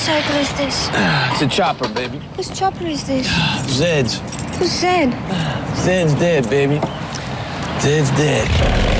motorcycle is this? It's a chopper, baby. Whose chopper is this? Zed's. Who's Zed? Zed's dead, baby. Zed's dead.